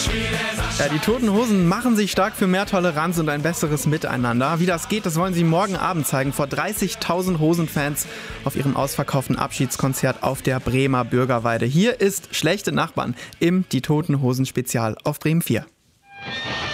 Ja, die Toten Hosen machen sich stark für mehr Toleranz und ein besseres Miteinander. Wie das geht, das wollen sie morgen Abend zeigen vor 30.000 Hosenfans auf ihrem ausverkauften Abschiedskonzert auf der Bremer Bürgerweide. Hier ist Schlechte Nachbarn im Die Toten Hosen Spezial auf Bremen 4.